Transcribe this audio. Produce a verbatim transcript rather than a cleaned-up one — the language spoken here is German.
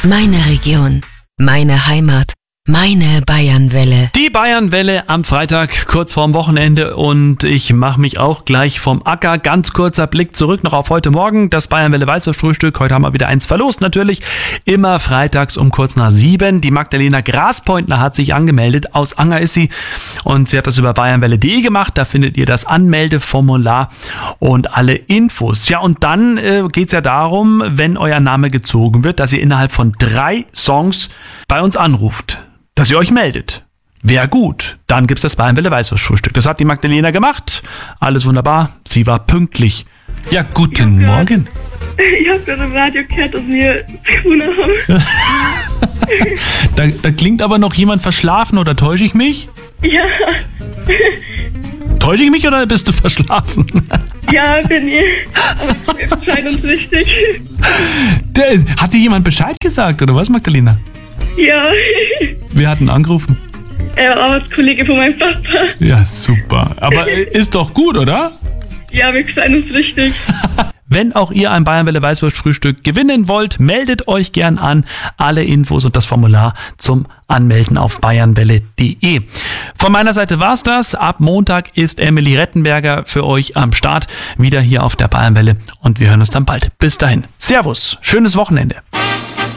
Meine Region, meine Heimat, meine Bayernwelle. Die Bayernwelle am Freitag, kurz vorm Wochenende, und ich mache mich auch gleich vom Acker. Ganz kurzer Blick zurück noch auf heute Morgen, das Bayernwelle Weißwurst-Frühstück. Heute haben wir wieder eins verlost natürlich, immer freitags um kurz nach sieben. Die Magdalena Graspointner hat sich angemeldet, aus Anger ist sie, und sie hat das über bayernwelle punkt de gemacht. Da findet ihr das Anmeldeformular und alle Infos. Ja, und dann äh, geht es ja darum, wenn euer Name gezogen wird, dass ihr innerhalb von drei Songs bei uns anruft, dass ihr euch meldet. Wäre gut. Dann gibt's das Bayernwelle Weißwurst-Frühstück. Das hat die Magdalena gemacht. Alles wunderbar. Sie war pünktlich. Ja, guten ich Morgen. Grad, ich habe gerade im Radio gehört, dass wir gewonnen haben. da, da klingt aber noch jemand verschlafen, oder täusche ich mich? Ja. Täusche ich mich oder bist du verschlafen? Ja, bin ich. Aber es scheint uns wichtig. Der, hat dir jemand Bescheid gesagt, oder was, Magdalena? Ja. Wir hatten angerufen. Er war Arbeitskollege von meinem Papa. Ja, super. Aber ist doch gut, oder? Ja, wir seien uns richtig. Wenn auch ihr ein Bayernwelle Weißwurst-Frühstück gewinnen wollt, meldet euch gern an. Alle Infos und das Formular zum Anmelden auf bayernwelle punkt de. Von meiner Seite war's das. Ab Montag ist Emily Rettenberger für euch am Start, wieder hier auf der Bayernwelle, und wir hören uns dann bald. Bis dahin. Servus, schönes Wochenende.